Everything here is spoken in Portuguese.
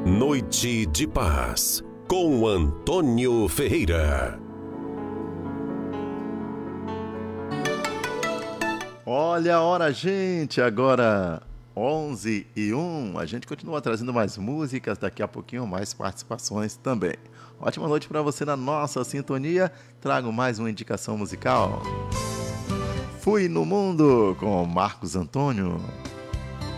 Noite de Paz, com Antônio Ferreira. Olha a hora, gente, agora 11h01. A gente continua trazendo mais músicas, daqui a pouquinho mais participações também. Ótima noite para você na nossa sintonia. Trago mais uma indicação musical. Fui no Mundo, com Marcos Antônio.